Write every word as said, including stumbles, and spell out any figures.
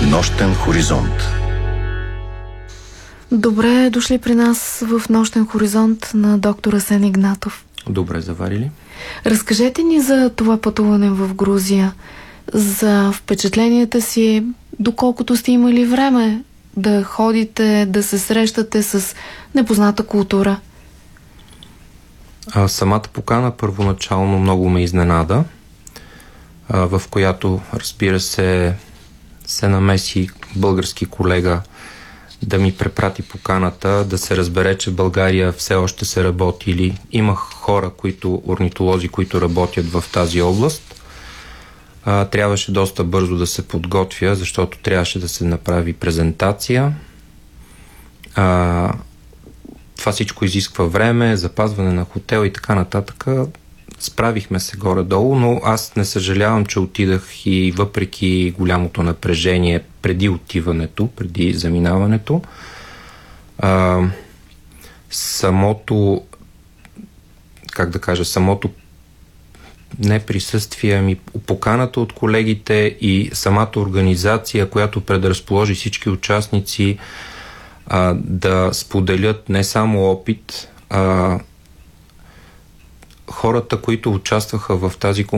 Нощен хоризонт. Добре дошли при нас в Нощен хоризонт на доктор Асен Игнатов. Добре заварили. Разкажете ни за това пътуване в Грузия, за впечатленията си, доколкото сте имали време да ходите, да се срещате с непозната култура. А, самата покана първоначално много ме изненада, а, в която, разбира се, се намеси български колега да ми препрати поканата, да се разбере, че в България все още се работили. Имах хора, които, орнитолози, които работят в тази област. А, трябваше доста бързо да се подготвя, защото трябваше да се направи презентация. А, това всичко изисква време, запазване на хотел и така нататък. Справихме се горе-долу, но аз не съжалявам, че отидах и въпреки голямото напрежение преди отиването, преди заминаването, а, самото, как да кажа, самото не присъствие, ами поканата от колегите и самата организация, която предразположи всички участници а, да споделят не само опит, а хората, които участваха в тази